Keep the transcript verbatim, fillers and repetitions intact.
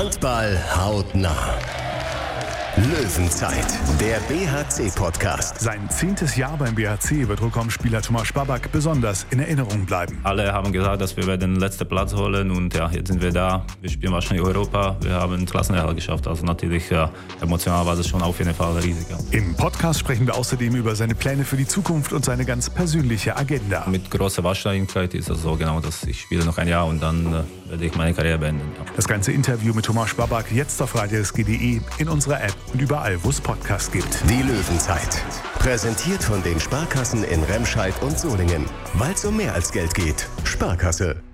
Handball hautnah. Löwenzeit, der B H C-Podcast. Sein zehntes Jahr beim B H C wird Rückraumspieler Tomáš Babák besonders in Erinnerung bleiben. Alle haben gesagt, dass wir den letzten Platz holen und ja, jetzt sind wir da. Wir spielen wahrscheinlich Europa. Wir haben einen Klassenerhalt geschafft. Also natürlich ja, emotional war es schon auf jeden Fall riesig. Ja. Im Podcast sprechen wir außerdem über seine Pläne für die Zukunft und seine ganz persönliche Agenda. Mit großer Wahrscheinlichkeit ist es so genau, dass ich spiele noch ein Jahr und dann äh, werde ich meine Karriere beenden. Ja. Das ganze Interview mit Tomáš Babák jetzt auf radio s g punkt de, in unserer App und überall, wo es Podcasts gibt. Die Löwenzeit. Präsentiert von den Sparkassen in Remscheid und Solingen. Weil es um mehr als Geld geht. Sparkasse.